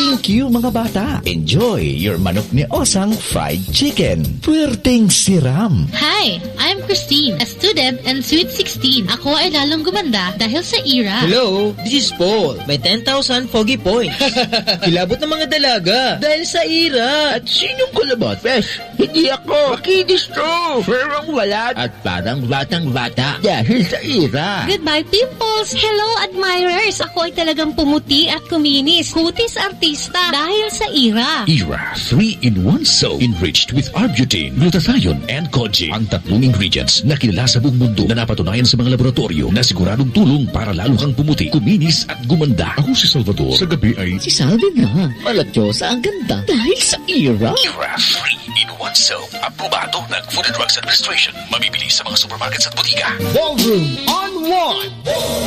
Thank you mga bata. Enjoy your manok ni Osang fried chicken. Puwerteng siram. Hi, I'm Christine, a student and Sweet 16. Ako ay lalong gumanda dahil sa IRA. Hello, this is Paul. May 10,000 foggy points. Kilabot ng mga dalaga dahil sa IRA. At sinong kulabot? Fresh, hindi ako. Makinis to. Ferang walat. At parang batang-bata dahil sa IRA. Goodbye, pimples! Hello, admirers! Ako ay talagang pumuti at kuminis. Kutis artista dahil sa IRA. IRA 3-in-1 soap enriched with arbutin, glutathione, and kojic. Ang tatlong ingredients na kilala sa buong mundo na napatunayan sa mga laboratorio na siguradong tulong para lalo kang pumuti, kuminis at gumanda. Ako si Salvador. Sa gabi ay si Salvi na. Malatyosa ang ganda dahil sa IRA. IRA 3-in-1 soap. Aprobado ng Food and Drugs Administration. Mabibili sa mga supermarkets at butika. Ballroom on 1.